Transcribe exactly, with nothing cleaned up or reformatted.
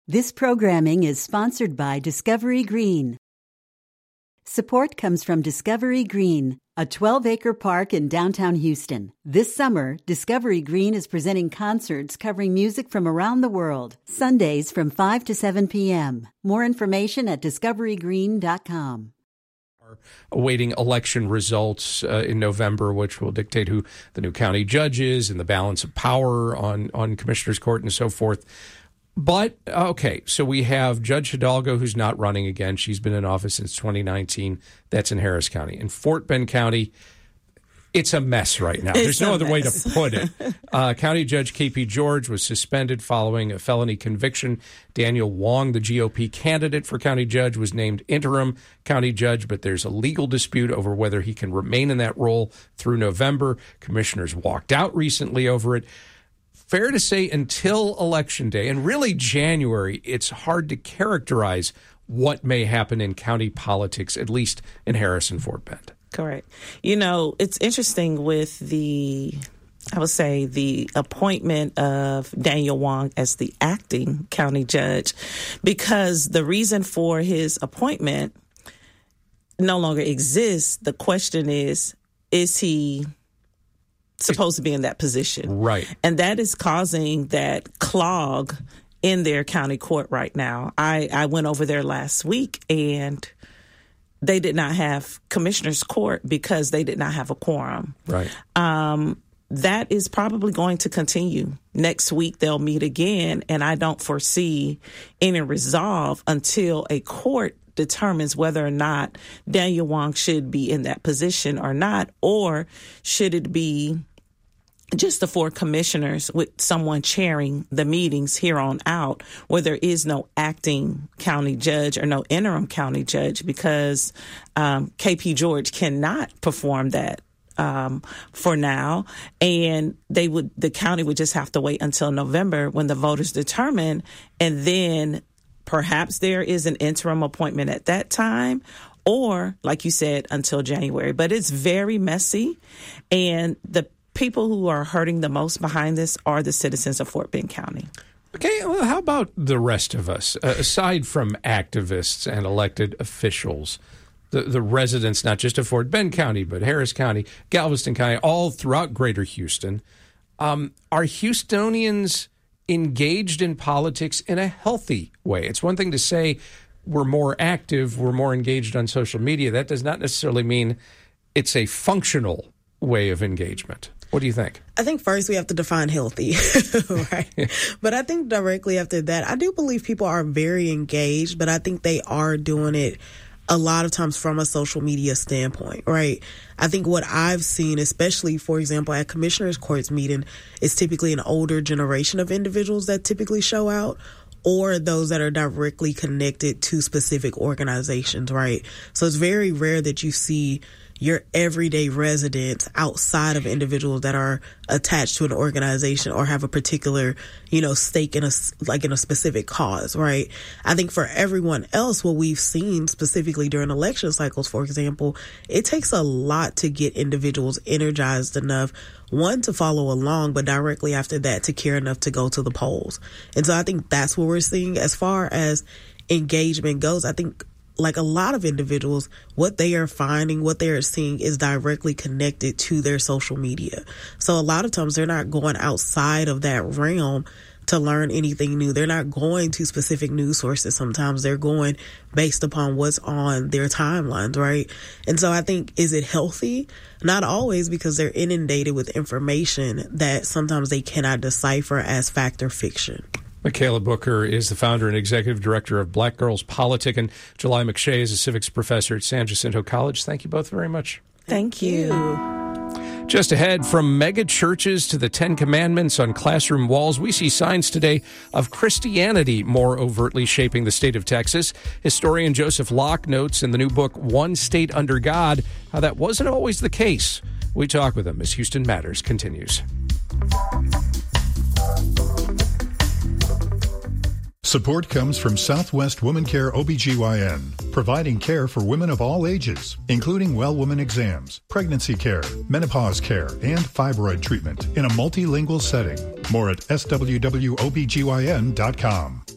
This programming is sponsored by Discovery Green. Support comes from Discovery Green, a twelve-acre park in downtown Houston. This summer, Discovery Green is presenting concerts covering music from around the world, Sundays from five to seven p.m. More information at discovery green dot com. Awaiting election results uh, in November, which will dictate who the new county judge is and the balance of power on, on Commissioner's Court and so forth. But, okay, so we have Judge Hidalgo, who's not running again. She's been in office since twenty nineteen. That's in Harris County. In Fort Bend County, it's a mess right now. It's There's no other mess. way to put it. Uh, County Judge K P George was suspended following a felony conviction. Daniel Wong, the G O P candidate for county judge, was named interim county judge, but there's a legal dispute over whether he can remain in that role through November. Commissioners walked out recently over it. Fair to say until Election Day, and really January, it's hard to characterize what may happen in county politics, at least in Harris and Fort Bend. Correct. You know, it's interesting with the, I would say, the appointment of Daniel Wong as the acting county judge, because the reason for his appointment no longer exists. The question is, is he supposed to be in that position? Right. And that is causing that clog in their county court right now. I, I went over there last week and they did not have Commissioner's Court because they did not have a quorum. Right. Um, that is probably going to continue. Next week they'll meet again, and I don't foresee any resolve until a court determines whether or not Daniel Wong should be in that position or not, or should it be just the four commissioners with someone chairing the meetings here on out, where there is no acting county judge or no interim county judge, because um, K P George cannot perform that um, for now. And they would, the county would just have to wait until November when the voters determine, and then perhaps there is an interim appointment at that time, or, like you said, until January. But it's very messy, and the people who are hurting the most behind this are the citizens of Fort Bend County. Okay, well, how about the rest of us? Uh, aside from activists and elected officials, the, the residents, not just of Fort Bend County, but Harris County, Galveston County, all throughout Greater Houston, um, are Houstonians engaged in politics in a healthy way? It's one thing to say we're more active, we're more engaged on social media. That does not necessarily mean it's a functional way of engagement. What do you think? I think first we have to define healthy, right? But I think directly after that, I do believe people are very engaged, but I think they are doing it a lot of times from a social media standpoint, right? I think what I've seen, especially, for example, at Commissioner's Court's meeting, is typically an older generation of individuals that typically show out, or those that are directly connected to specific organizations, right? So it's very rare that you see your everyday residents outside of individuals that are attached to an organization or have a particular, you know, stake in a, like in a specific cause, right? I think for everyone else, what we've seen specifically during election cycles, for example, it takes a lot to get individuals energized enough, one, to follow along, but directly after that to care enough to go to the polls. And so I think that's what we're seeing as far as engagement goes. I think like a lot of individuals, what they are finding, what they are seeing is directly connected to their social media. So a lot of times they're not going outside of that realm to learn anything new. They're not going to specific news sources. Sometimes they're going based upon what's on their timelines, right? And so I think, is it healthy? Not always, because they're inundated with information that sometimes they cannot decipher as fact or fiction. Michaela Booker is the founder and executive director of Black Girls Politic, and July McShay is a civics professor at San Jacinto College. Thank you both very much. Thank you. Just ahead, from mega churches to the Ten Commandments on classroom walls, we see signs today of Christianity more overtly shaping the state of Texas. Historian Joseph Locke notes in the new book, One State Under God, how that wasn't always the case. We talk with him as Houston Matters continues. Support comes from Southwest Woman Care O B G Y N, providing care for women of all ages, including well woman exams, pregnancy care, menopause care, and fibroid treatment in a multilingual setting. More at S W W O B G Y N dot com.